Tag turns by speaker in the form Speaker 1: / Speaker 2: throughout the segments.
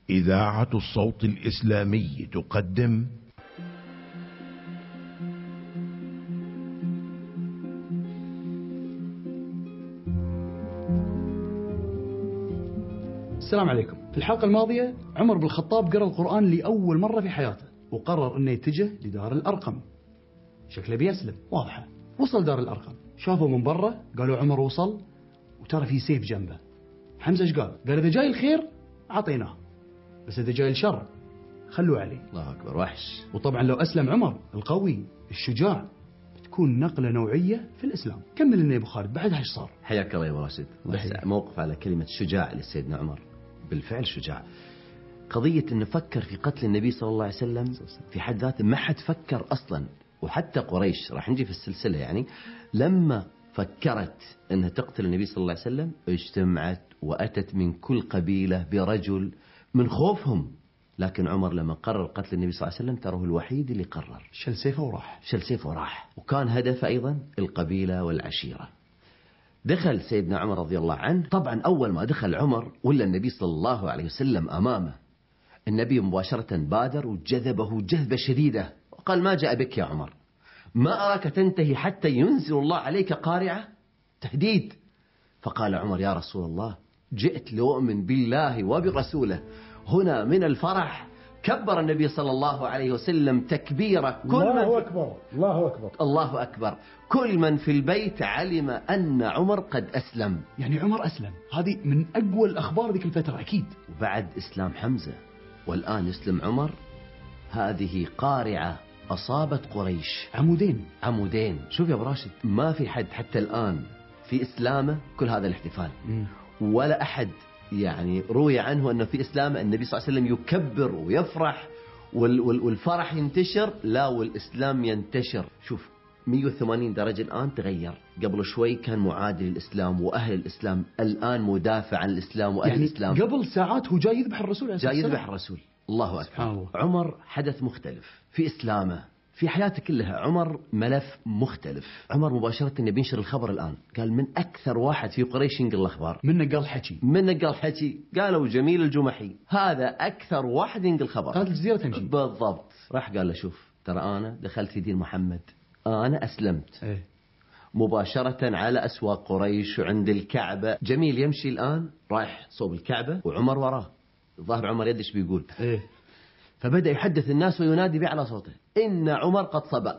Speaker 1: إذاعة الصوت الإسلامي تقدم
Speaker 2: السلام عليكم. في الحلقة الماضية عمر بن الخطاب قرأ القرآن لأول مرة في حياته، وقرر أنه يتجه لدار الأرقم. شكله بيسلم، واضحة. وصل دار الأرقم، شافوا من برا، قالوا عمر وصل وترى في سيف جنبه. حمزة ايش قال؟ قال إذا جاي الخير أعطيناه، بس إذا جاي الشر خلوه عليه.
Speaker 3: الله أكبر، وحش.
Speaker 2: وطبعا لو أسلم عمر القوي الشجاع بتكون نقلة نوعية في الإسلام. كمل لنا يا أبو خالد، بعدها ايش صار؟
Speaker 3: حياك الله يا راشد. بس موقف على كلمة شجاع لسيدنا عمر، بالفعل شجاع. قضية أنه فكر في قتل النبي صلى الله عليه وسلم في حد ذاته ما حد فكر أصلا، وحتى قريش راح نجي في السلسلة يعني لما فكرت أنها تقتل النبي صلى الله عليه وسلم اجتمعت وأتت من كل قبيلة برجل من خوفهم، لكن عمر لما قرر قتل النبي صلى الله عليه وسلم تراه الوحيد اللي قرر،
Speaker 2: شل سيفه وراح.
Speaker 3: وكان هدف أيضا القبيلة والعشيرة. دخل سيدنا عمر رضي الله عنه. طبعا أول ما دخل عمر ولا النبي صلى الله عليه وسلم أمامه، النبي مباشرة بادر وجذبه جذبة شديدة وقال: ما جاء بك يا عمر؟ ما أراك تنتهي حتى ينزل الله عليك قارعة؟ تهديد. فقال عمر: يا رسول الله، جئت لأؤمن بالله وبرسوله. هنا من الفرح كبر النبي صلى الله عليه وسلم تكبيرة
Speaker 2: الله أكبر الله أكبر
Speaker 3: الله أكبر. كل من في البيت علم أن عمر قد أسلم.
Speaker 2: يعني عمر أسلم، هذه من أقوى الأخبار ذيك الفترة أكيد.
Speaker 3: وبعد إسلام حمزة والآن يسلم عمر، هذه قارعة أصابت قريش. عمودين. شوف يا أبو راشد، ما في حد حتى الآن في إسلامه كل هذا الاحتفال، ولا أحد يعني روي عنه أنه في إسلام النبي صلى الله عليه وسلم يكبر ويفرح والفرح ينتشر، لا والإسلام ينتشر. شوف 180 درجة الآن تغير. قبل شوي كان معادي للإسلام وأهل الإسلام، الآن مدافع عن الإسلام وأهل
Speaker 2: يعني
Speaker 3: الإسلام.
Speaker 2: قبل ساعات هو جاي يذبح الرسول عليه الصلاة والسلام.
Speaker 3: جاي يذبح الرسول. الله أكبر. عمر حدث مختلف في إسلامه، في حياته كلها. عمر ملف مختلف. عمر مباشرة يبي ينشر الخبر الآن. قال من أكثر واحد في قريش ينقل الأخبار،
Speaker 2: منه قال حكي.
Speaker 3: قالوا جميل الجمحي هذا أكثر واحد ينقل خبر.
Speaker 2: قالت الجزيرة تمشي
Speaker 3: بالضبط. راح قال له: شوف، ترى أنا دخلت في دين محمد، أنا أسلمت. مباشرة على أسواق قريش وعند الكعبة. جميل يمشي الآن رايح صوب الكعبة وعمر وراه. الظاهر عمر يدش بيقول. فبدأ يحدث الناس وينادي بأعلى صوته: إن عمر قد صبأ.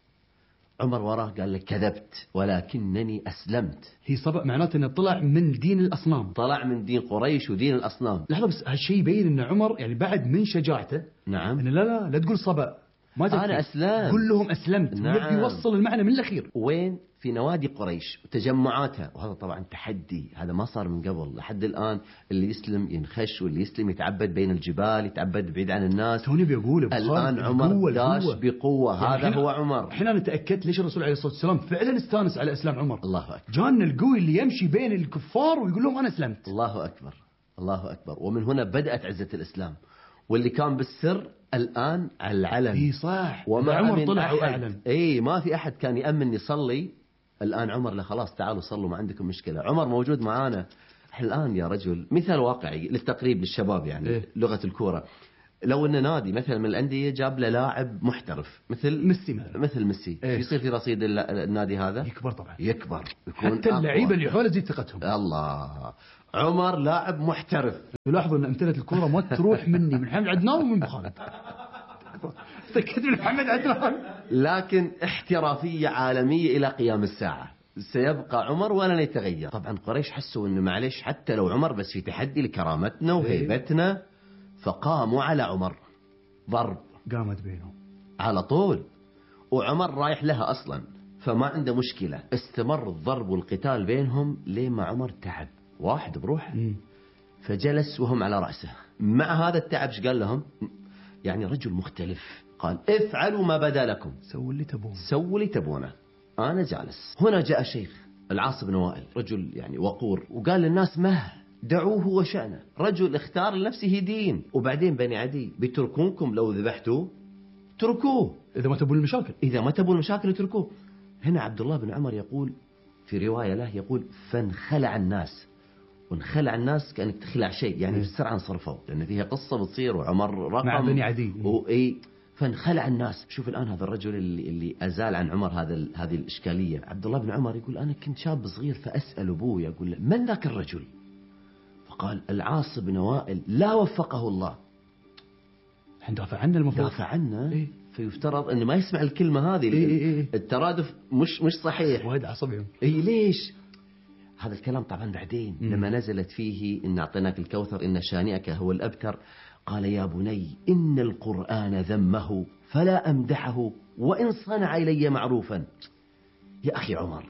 Speaker 3: عمر وراه قال لك: كذبت ولكنني أسلمت.
Speaker 2: هي صبأ معناته أنه طلع من دين الأصنام،
Speaker 3: طلع من دين قريش ودين الأصنام.
Speaker 2: لحظة بس، هالشيء يبين أن عمر يعني بعد من شجاعته.
Speaker 3: نعم.
Speaker 2: إن لا تقول صبأ، ما تكفي.
Speaker 3: أنا أسلمت.
Speaker 2: كلهم أسلمت.
Speaker 3: نعم.
Speaker 2: يبي يوصل المعنى من الأخير.
Speaker 3: وين؟ في نوادي قريش وتجمعاتها. وهذا طبعا تحدي، هذا ما صار من قبل. لحد الآن اللي يسلم ينخش، واللي يسلم يتعبد بين الجبال، يتعبد بعيد عن الناس.
Speaker 2: توني بيقول
Speaker 3: الآن عمر داش بقوة.
Speaker 2: يعني
Speaker 3: هذا هو عمر.
Speaker 2: الحين أنا تأكدت ليش الرسول عليه الصلاة والسلام فعلا استانس على إسلام عمر.
Speaker 3: الله أكبر.
Speaker 2: جان القوي اللي يمشي بين الكفار ويقول لهم أنا أسلمت.
Speaker 3: الله أكبر الله أكبر. ومن هنا بدأت عزة الإسلام، واللي كان بالسر الآن على العلن.
Speaker 2: صح.
Speaker 3: وما
Speaker 2: عمر طلع وأعلن.
Speaker 3: ما في أحد كان يأمن يصلي. الآن عمر له خلاص تعالوا صلوا، ما عندكم مشكلة. عمر موجود معانا الآن يا رجل. مثال واقعي للتقريب للشباب يعني. لغة الكورة، لو أن نادي مثلا من الأندية جاب له لاعب محترف مثل ميسي، يصير في رصيد النادي هذا
Speaker 2: يكبر. طبعا
Speaker 3: يكبر،
Speaker 2: حتى اللعيبة اللي حوله زي ثقتهم.
Speaker 3: الله. عمر لاعب محترف.
Speaker 2: لاحظوا أن أمثلة الكورة ما تروح مني، من محمد عدنان ومن بخالد. سكت من محمد عدنان،
Speaker 3: لكن احترافية عالمية إلى قيام الساعة. سيبقى عمر ولن يتغير. طبعا قريش حسوا أنه معلش حتى لو عمر بس في تحدي لكرامتنا وهيبتنا، فقاموا على عمر ضرب.
Speaker 2: قامت بينهم
Speaker 3: على طول، وعمر رايح لها أصلا، فما عنده مشكلة. استمر الضرب والقتال بينهم لين ما عمر تعب واحد بروحه. فجلس وهم على رأسه. مع هذا التعب ايش قال لهم؟ يعني رجل مختلف. قال: افعلوا ما بدا لكم، سووا اللي تبونه، أنا جالس. هنا جاء شيخ العاص بن وائل، رجل يعني وقور، وقال للناس: دعوه وشأنه، رجل اختار لنفسه دين. وبعدين بني عدي بتركونكم لو ذبحتوه، تركوه.
Speaker 2: إذا ما تبون المشاكل
Speaker 3: تركوه. هنا عبد الله بن عمر يقول في رواية له، يقول: فانخلع الناس وانخلع الناس كأنك تخلع شيء، يعني بسرعة انصرفوا لأن فيها قصة بتصير وعمر رقم
Speaker 2: مع بني عدي.
Speaker 3: وإيه، فانخلع الناس. شوف الآن هذا الرجل اللي أزال عن عمر هذه الإشكالية. عبد الله بن عمر يقول أنا كنت شاب صغير فأسأل أبوي أقول له من ذاك الرجل؟ فقال العاص بن وائل لا وفقه الله.
Speaker 2: دافع عنه المفروض.
Speaker 3: دافع عنه.
Speaker 2: إيه؟
Speaker 3: فيفترض أنه ما يسمع الكلمة هذه.
Speaker 2: إيه.
Speaker 3: الترادف مش صحيح.
Speaker 2: وايد عصبي.
Speaker 3: ليش؟ هذا الكلام طبعا بعدين لما نزلت فيه إن أعطيناك الكوثر إن شانئك هو الأبتر. قال يا بني إن القرآن ذمه فلا أمدحه وإن صنع إلي معروفا. يا أخي عمر،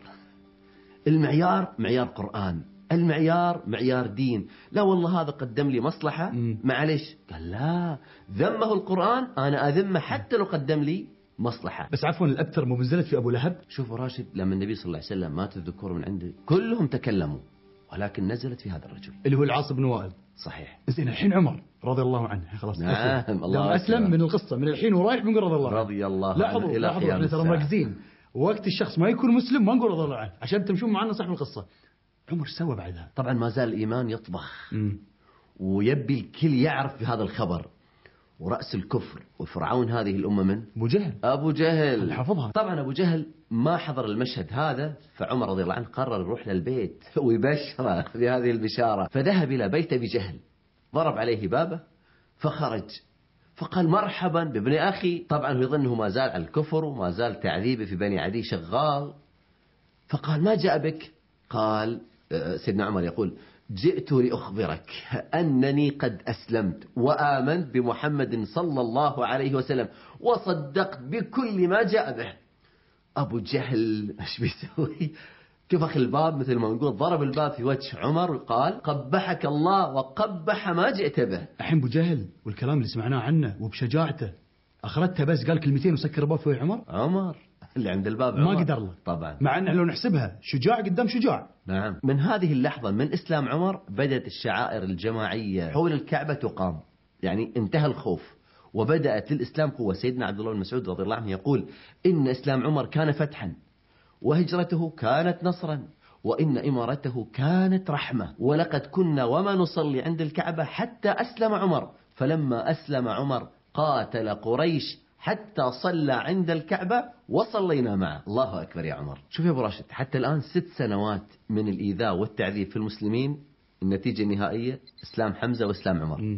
Speaker 3: المعيار معيار قرآن، المعيار معيار دين. لا والله هذا قدم لي مصلحة معلش. قال لا، ذمه القرآن أنا أذمه حتى لو قدم لي مصلحة.
Speaker 2: بس عفوا الأبتر مو نزلت في أبو لهب؟
Speaker 3: شوفوا راشد، لما النبي صلى الله عليه وسلم مات الذكور من عنده كلهم تكلموا، ولكن نزلت في هذا الرجل
Speaker 2: اللي هو العاص بن وائل.
Speaker 3: صحيح.
Speaker 2: زين الحين عمر رضي الله عنه خلاص.
Speaker 3: نعم الله
Speaker 2: أسلم من القصة، من الحين ورايح بنقول رضي الله عنه.
Speaker 3: رضي الله
Speaker 2: عنه. لاحظوا احنا ترى مركزين وقت الشخص ما يكون مسلم ما نقول رضي الله عنه عشان تمشون معنا صح بالقصة. عمر سوى بعدها.
Speaker 3: طبعا ما زال الإيمان يطبخ ويبي الكل يعرف بهذا الخبر. ورأس الكفر وفرعون هذه الأمة من؟ أبو جهل
Speaker 2: حفظها.
Speaker 3: طبعا أبو جهل ما حضر المشهد هذا، فعمر رضي الله عنه قرر يروح للبيت ويبشره بهذه البشارة. فذهب إلى بيت أبي جهل، ضرب عليه بابه فخرج، فقال مرحبا بابن أخي. طبعا هو يظنه ما زال على الكفر وما زال تعذيبه في بني عدي شغال. فقال ما جاء بك؟ قال سيدنا عمر يقول جئت لأخبرك أنني قد أسلمت وآمنت بمحمد صلى الله عليه وسلم وصدقت بكل ما جاء به. أبو جهل ايش بيسوي؟ كفخ الباب مثل ما نقول، ضرب الباب في وجه عمر وقال قبحك الله وقبح ما جئت به.
Speaker 2: الحين أبو جهل والكلام اللي سمعناه عنه وبشجاعته أخرتها بس قال كلمتين وسكر الباب في وجه عمر
Speaker 3: اللي عند الباب
Speaker 2: ما قدر له
Speaker 3: طبعا،
Speaker 2: مع أنه لو نحسبها شجاع قدام شجاع.
Speaker 3: نعم. من هذه اللحظة من إسلام عمر بدأت الشعائر الجماعية حول الكعبة تقام، يعني انتهى الخوف وبدأت للإسلام قوة. سيدنا عبد الله بن مسعود رضي الله عنه يقول إن إسلام عمر كان فتحا وهجرته كانت نصرا وإن إمارته كانت رحمة، ولقد كنا وما نصلي عند الكعبة حتى أسلم عمر، فلما أسلم عمر قاتل قريش حتى صلى عند الكعبة وصلينا معه. الله أكبر يا عمر. شوف يا أبو راشد، حتى الآن 6 سنوات من الإيذاء والتعذيب في المسلمين، النتيجة النهائية إسلام حمزة وإسلام عمر.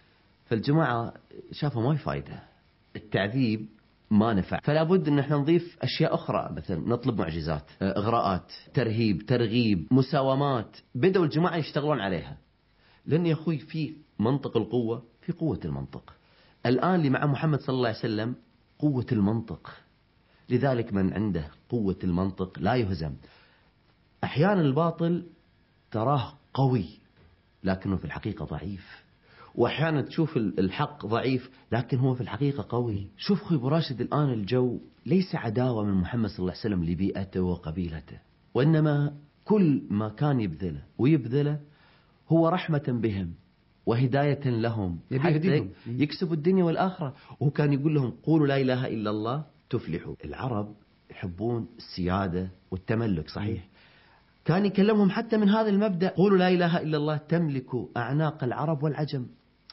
Speaker 3: فالجماعة شافوا ما في فايدة، التعذيب ما نفع، فلا بد أن احنا نضيف أشياء أخرى، مثلا نطلب معجزات، إغراءات، ترهيب، ترغيب، مساومات. بدأوا الجماعة يشتغلون عليها، لأن يا أخوي في منطق القوة في قوة المنطق. الآن اللي مع محمد صلى الله عليه وسلم قوة المنطق، لذلك من عنده قوة المنطق لا يهزم. أحيانا الباطل تراه قوي لكنه في الحقيقة ضعيف، وأحيانا تشوف الحق ضعيف لكن هو في الحقيقة قوي. شوف أخوي أبو راشد، الآن الجو ليس عداوة من محمد صلى الله عليه وسلم لبيئته وقبيلته، وإنما كل ما كان يبذله هو رحمة بهم وهداية لهم حتى يكسبوا الدنيا والآخرة. وهو كان يقول لهم قولوا لا إله إلا الله تفلحوا. العرب يحبون السيادة والتملك، صحيح؟ كان يكلمهم حتى من هذا المبدأ، قولوا لا إله إلا الله تملكوا أعناق العرب والعجم،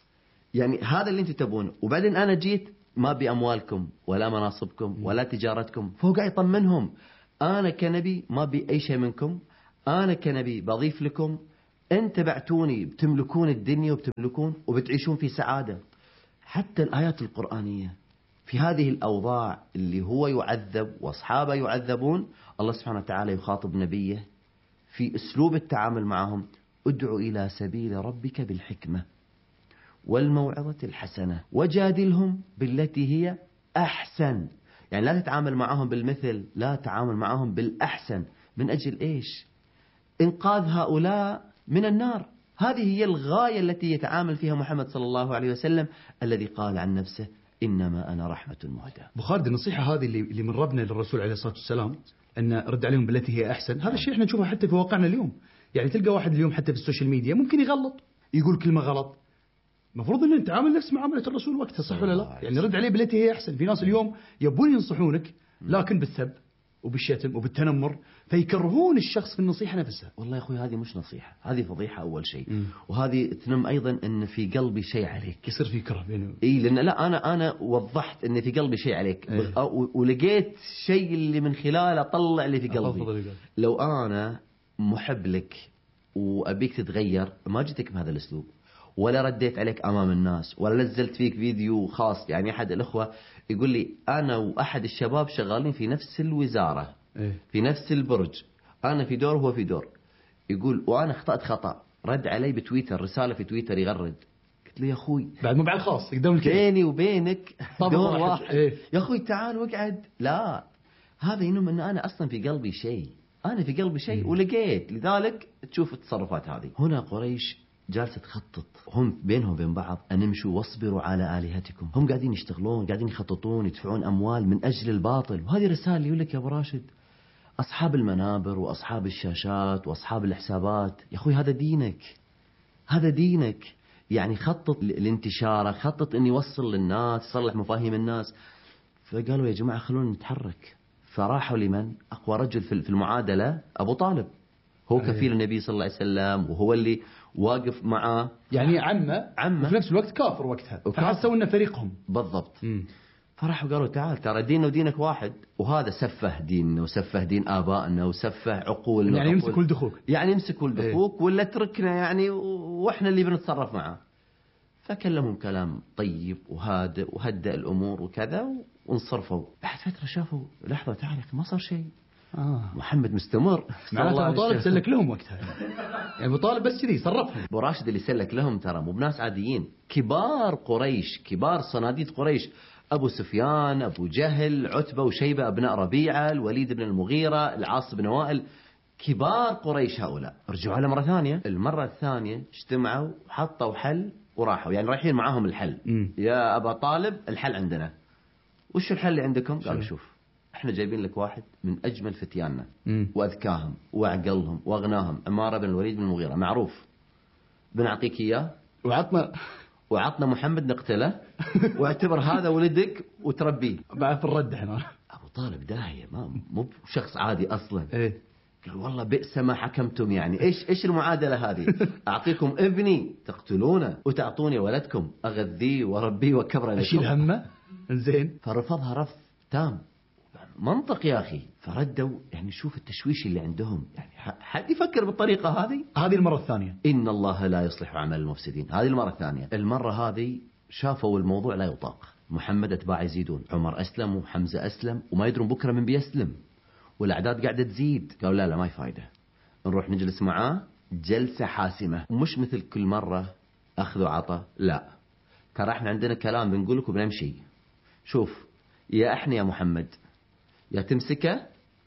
Speaker 3: يعني هذا اللي انتم تبونه. وبعدين أنا جيت ما بأموالكم ولا مناصبكم ولا تجارتكم، فهو قاعد يطمنهم أنا كنبي ما بي أي شيء منكم، أنا كنبي بضيف لكم، أنت بعتوني بتملكون الدنيا وبتملكون وبتعيشون في سعادة. حتى الآيات القرآنية في هذه الأوضاع اللي هو يعذب وأصحابه يعذبون، الله سبحانه وتعالى يخاطب نبيه في أسلوب التعامل معهم، ادعو إلى سبيل ربك بالحكمة والموعظة الحسنة وجادلهم بالتي هي أحسن. يعني لا تتعامل معهم بالمثل، لا تتعامل معهم بالأحسن. من أجل إيش؟ إنقاذ هؤلاء من النار. هذه هي الغاية التي يتعامل فيها محمد صلى الله عليه وسلم الذي قال عن نفسه إنما أنا رحمة مهدى.
Speaker 2: بخالد، النصيحة هذه اللي من ربنا للرسول عليه الصلاة والسلام أن رد عليهم بالتي هي أحسن، هذا الشيء احنا نشوفه حتى في واقعنا اليوم. يعني تلقى واحد اليوم حتى في السوشيال ميديا ممكن يغلط، يقول كلمة غلط، مفروض أن نتعامل نفس معاملة الرسول وقتها، صح ولا لا؟ يعني رد عليه بالتي هي أحسن. في ناس اليوم يبون ينصحونك لكن بالسب، وبالشتم وبالتنمر، فيكرهون الشخص في النصيحة نفسها.
Speaker 3: والله يا أخوي هذه مش نصيحة، هذه فضيحة أول شيء. وهذه تنم أيضا أن في قلبي شيء عليك،
Speaker 2: يصير في كره بينه.
Speaker 3: إيه، لأن لا أنا وضحت أن في قلبي شيء عليك. ولقيت شيء اللي من خلاله أطلع اللي في قلبي. لو أنا محب لك وأبيك تتغير ما جيتك بهذا الأسلوب، ولا رديت عليك أمام الناس، ولا نزلت فيك فيديو خاص. يعني أحد الأخوة يقول لي أنا وأحد الشباب شغالين في نفس الوزارة، في نفس البرج، أنا في دور وهو في دور. يقول وأنا أخطأت خطأ، رد علي بتويتر، رسالة في تويتر يغرد. قلت له يا أخوي
Speaker 2: بعد مو بعد خاص قدام الكل
Speaker 3: بيني وبينك دور واحد.
Speaker 2: يا
Speaker 3: أخوي تعال واقعد. لا، هذا ينم أن أنا أصلا في قلبي شيء، أنا في قلبي شيء ولقيت، لذلك تشوف التصرفات هذه. هنا قريش جالسة تخطط، هم بينهم وبين بعض أن امشوا واصبروا على آلهتكم. هم قاعدين يشتغلون، قاعدين يخططون، يدفعون أموال من أجل الباطل. وهذه رسالة يقول لك يا أبو راشد، أصحاب المنابر وأصحاب الشاشات وأصحاب الحسابات، يا أخوي هذا دينك، هذا دينك. يعني خطط لانتشاره، خطط أن يوصل للناس، يصلح مفاهيم الناس. فقالوا يا جماعة خلونا نتحرك. فراحوا لمن؟ أقوى رجل في المعادلة، أبو طالب. هو كفيل النبي صلى الله عليه وسلم، وهو اللي واقف معاه،
Speaker 2: يعني عمه وفي نفس الوقت كافر وقتها، فحسوا انه فريقهم
Speaker 3: بالضبط. فراحوا قالوا تعال ترى ديننا ودينك واحد، وهذا سفه ديننا وسفه دين آبائنا وسفه عقولنا،
Speaker 2: يعني يمسك ولد اخوك،
Speaker 3: يعني يمسك ولد اخوك ولا اتركنا يعني واحنا اللي بنتصرف معه. فكلمهم كلام طيب وهادئ وهدأ الامور وكذا وانصرفوا. بعد فتره شافوا لحظه تعال ما صار شيء. محمد مستمر.
Speaker 2: معناته أبو طالب سلك لهم وقتها، يعني أبو طالب بس كذي صرفهم.
Speaker 3: أبو راشد اللي سلك لهم ترى مو بناس عاديين، كبار قريش، كبار صناديد قريش. أبو سفيان، أبو جهل، عتبة وشيبة أبناء ربيعة، الوليد بن المغيرة، العاص بن وائل، كبار قريش هؤلاء. رجعوا على مرة ثانية، المرة الثانية اجتمعوا وحطوا حل وراحوا، يعني رايحين معاهم الحل. يا أبا طالب الحل عندنا. وش الحل اللي عندكم؟ قالوا شوف احنا جايبين لك واحد من اجمل فتياننا واذكاهم واعقلهم واغناهم، عمارة بن الوليد بن المغيرة معروف، بنعطيك اياه وعطنا محمد نقتله واعتبر هذا ولدك وتربيه.
Speaker 2: بعد في الرد احنا.
Speaker 3: ابو طالب داهية، مو شخص عادي اصلا. قال والله بئس ما حكمتم، يعني ايش المعادلة هذه؟ اعطيكم ابني تقتلونه وتعطوني ولدكم اغذيه واربيه واكبره لكم،
Speaker 2: اشيل همه. زين.
Speaker 3: فرفضها رفض تام. منطق يا أخي. فردوا، يعني شوف التشويش اللي عندهم، يعني حد يفكر بالطريقة هذه.
Speaker 2: هذه المرة الثانية
Speaker 3: إن الله لا يصلح عمل المفسدين، هذه المرة الثانية. المرة هذه شافوا الموضوع لا يطاق، محمد أتباع يزيدون، عمر أسلم وحمزة أسلم وما يدرون بكرة من بيسلم، والأعداد قاعدة تزيد. قالوا لا ما هي فايدة، نروح نجلس معاه جلسة حاسمة، ومش مثل كل مرة أخذ وعطى. لا ترى احنا عندنا كلام بنقول لك وبنمشي. شوف يا احنا يا محمد يا تمسكه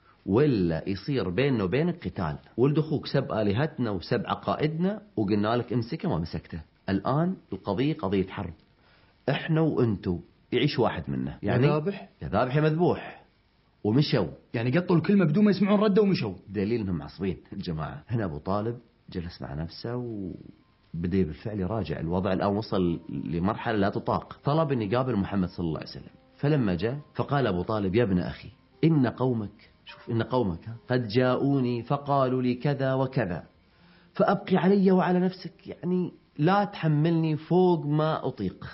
Speaker 3: ولا يصير بيننا وبينك قتال. ولد اخوك سب آلهتنا وسب عقائدنا وقلنا لك امسكه ما مسكته. الآن القضية قضية حرب، احنا وانتو يعيش واحد منا، يعني
Speaker 2: يا
Speaker 3: ذابح يا مذبوح. ومشوا،
Speaker 2: يعني قطوا الكلمة بدون ما يسمعون ردة ومشوا.
Speaker 3: دليل انهم معصبين الجماعة. هنا ابو طالب جلس مع نفسه وبدأ بالفعل يراجع الوضع. الآن وصل لمرحلة لا تطاق. طلب ان يقابل محمد صلى الله عليه وسلم. فلما جاء فقال ابو طالب يا ابن اخي إن قومك، شوف إن قومك قد جاءوني فقالوا لي كذا وكذا، فأبقي علي وعلى نفسك، يعني لا تحملني فوق ما أطيق.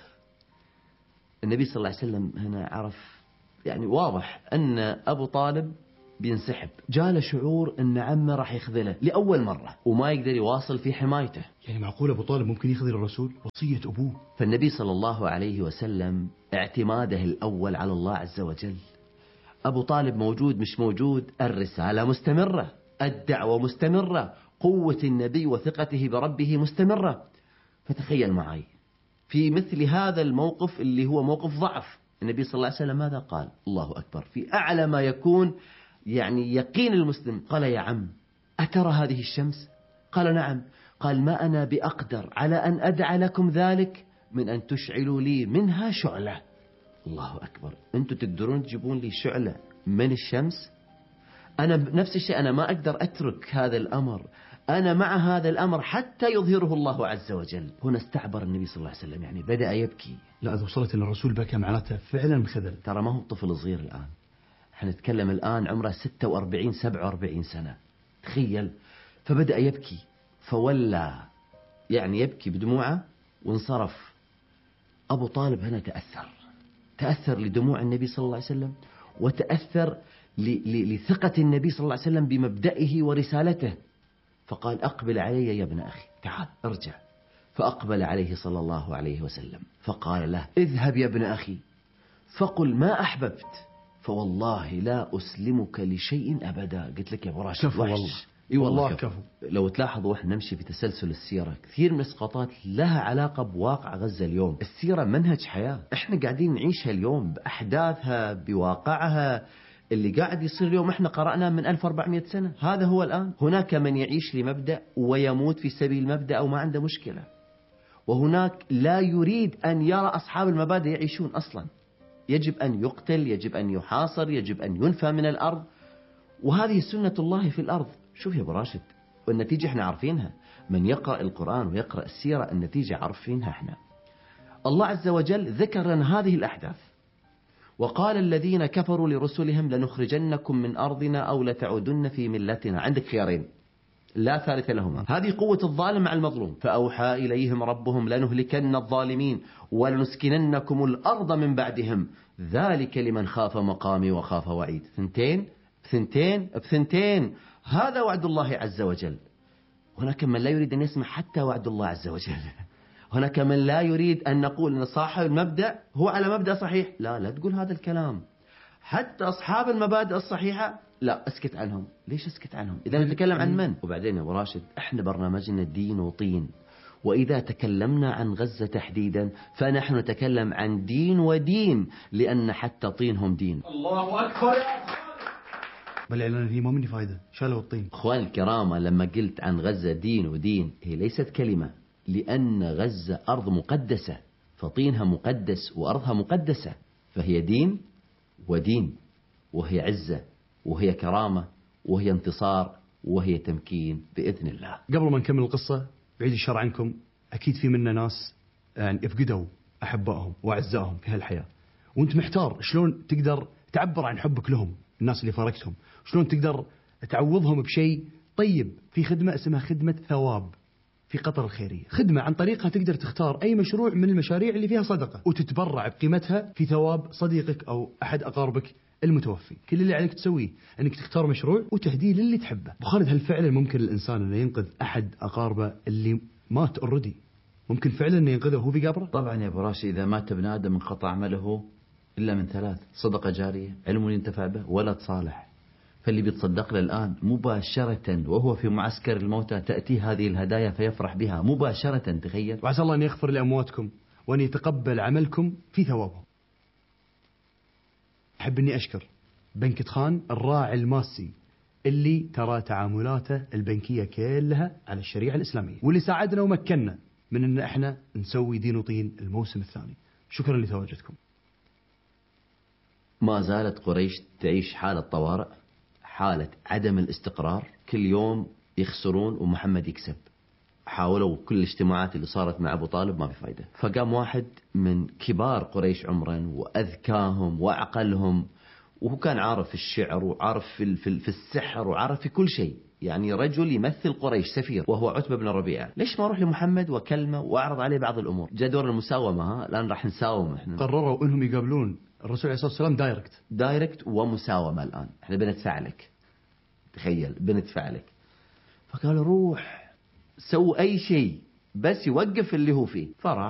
Speaker 3: النبي صلى الله عليه وسلم هنا عرف، يعني واضح أن أبو طالب بينسحب. جاله شعور أن عمه راح يخذله لأول مرة وما يقدر يواصل في حمايته.
Speaker 2: يعني معقول أبو طالب ممكن يخذل الرسول وصية أبوه؟
Speaker 3: فالنبي صلى الله عليه وسلم اعتماده الأول على الله عز وجل. أبو طالب موجود مش موجود، الرسالة مستمرة، الدعوة مستمرة، قوة النبي وثقته بربه مستمرة. فتخيل معي في مثل هذا الموقف اللي هو موقف ضعف، النبي صلى الله عليه وسلم ماذا قال؟ الله أكبر، في أعلى ما يكون يعني يقين المسلم. قال يا عم أترى هذه الشمس؟ قال نعم. قال ما أنا بأقدر على أن أدع لكم ذلك من أن تشعلوا لي منها شعلة. الله أكبر، أنتوا تقدرون تجيبون لي شعلة من الشمس؟ أنا نفس الشيء، أنا ما أقدر أترك هذا الأمر، أنا مع هذا الأمر حتى يظهره الله عز وجل. هنا استعبر النبي صلى الله عليه وسلم، يعني بدأ يبكي.
Speaker 2: لا إذا وصلت إن الرسول بكى معناته فعلا انخذل.
Speaker 3: ترى ما هو طفل صغير الآن، حنتكلم الآن عمره 46 47 سنة، تخيل. فبدأ يبكي، فولى يعني يبكي بدموعه وانصرف. أبو طالب هنا تأثر لدموع النبي صلى الله عليه وسلم، وتأثر لثقة النبي صلى الله عليه وسلم بمبدئه ورسالته، فقال أقبل علي يا ابن أخي، تعال ارجع. فأقبل عليه صلى الله عليه وسلم فقال له اذهب يا ابن أخي فقل ما أحببت، فوالله لا أسلمك لشيء أبدا. قلت لك يا أبو راشد
Speaker 2: كفو والله.
Speaker 3: اي والله
Speaker 2: كفو.
Speaker 3: لو تلاحظوا احنا نمشي في تسلسل السيرة، كثير من الاسقاطات لها علاقة بواقع غزة اليوم. السيرة منهج حياة احنا قاعدين نعيشها اليوم بأحداثها بواقعها. اللي قاعد يصير اليوم احنا قرأنا من 1400 سنة، هذا هو الآن. هناك من يعيش لمبدأ ويموت في سبيل المبدأ وما عنده مشكلة، وهناك لا يريد أن يرى أصحاب المبادئ يعيشون أصلا. يجب أن يقتل، يجب أن يحاصر، يجب أن ينفى من الأرض، وهذه سنة الله في الأرض. شوف يا أبو راشد، والنتيجة احنا عارفينها. من يقرأ القرآن ويقرأ السيرة النتيجة عارفينها احنا. الله عز وجل ذكر لنا هذه الأحداث، وقال الذين كفروا لرسلهم لنخرجنكم من أرضنا أو لتعودن في ملتنا. عندك خيارين لا ثالث لهما. هذه قوة الظالم مع المظلوم. فأوحى إليهم ربهم لنهلكن الظالمين ولنسكننكم الأرض من بعدهم ذلك لمن خاف مقامي وخاف وعيد. بثنتين. هذا وعد الله عز وجل. هناك من لا يريد أن يسمع حتى وعد الله عز وجل. هناك من لا يريد أن نقول أن صاحب المبدأ هو على مبدأ صحيح. لا تقول هذا الكلام. حتى أصحاب المبادئ الصحيحة لا، اسكت عنهم. ليش اسكت عنهم؟ إذا نتكلم عن من؟ وبعدين يا أبو راشد، احنا برنامجنا دين وطين، وإذا تكلمنا عن غزة تحديدا فنحن نتكلم عن دين ودين، لأن حتى طينهم دين.
Speaker 2: الله أكبر. بل الإعلان هي ما مني فايدة، شالوا الطين.
Speaker 3: أخوان الكرام، لما قلت عن غزة دين ودين، هي ليست كلمة، لأن غزة أرض مقدسة، فطينها مقدس وأرضها مقدسة، فهي دين ودين، وهي عزة وهي كرامة وهي انتصار وهي تمكين بإذن الله.
Speaker 2: قبل ما نكمل القصة بعيد الشر عنكم، أكيد في منا ناس يعني افقدوا أحبائهم وأعزائهم في هالحياة، وأنت محتار شلون تقدر تعبر عن حبك لهم، الناس اللي فارقتهم، شلون تقدر تعوضهم بشيء طيب في خدمة اسمها خدمة ثواب في قطر الخيرية. خدمة عن طريقها تقدر تختار أي مشروع من المشاريع اللي فيها صدقة وتتبرع بقيمتها في ثواب صديقك أو أحد أقاربك المتوفي. كل اللي عليك تسويه أنك تختار مشروع وتهديه للي تحبه. أبو خالد، هل فعلا ممكن الإنسان أنه ينقذ أحد أقاربه اللي مات أوريدي؟ ممكن فعلا أنه ينقذه وهو في قبره؟
Speaker 3: طبعا يا أبو راشد، إذا مات ابن آدم انقطع عمله إلا من ثلاث: صدقة جارية، علم ينتفع به، ولد صالح. فاللي بيتصدق له الآن مباشرة وهو في معسكر الموتى تأتي هذه الهدايا فيفرح بها مباشرة. تخيل.
Speaker 2: وعسى الله أن يغفر لأمواتكم وأن يتقبل عملكم في ثوابهم. أحب أني أشكر بنك خان الراعي الماسي اللي ترى تعاملاته البنكية كلها على الشريعة الإسلامية، واللي ساعدنا ومكننا من أن احنا نسوي دين وطين الموسم الثاني. شكرا لتواجدكم.
Speaker 3: ما زالت قريش تعيش حالة طوارئ، حالة عدم الاستقرار. كل يوم يخسرون ومحمد يكسب. حاولوا كل الاجتماعات اللي صارت مع أبو طالب ما في فايدة. فقام واحد من كبار قريش عمرا وأذكاهم وأعقلهم، وهو كان عارف في الشعر وعارف في السحر وعارف في كل شيء، يعني رجل يمثل قريش سفير، وهو عتبة بن الربيع. ليش ما أروح لمحمد وأكلمه وأعرض عليه بعض الأمور؟ جاء دور المساومة. الآن راح نساوم احنا.
Speaker 2: قرروا أنهم يقابلون الرسول عليه الصلاة والسلام دايركت
Speaker 3: ومساومة. الآن احنا بندفع لك، تخيل، بندفع لك. فقالوا روح سووا أي شيء بس يوقف اللي هو فيه. فراح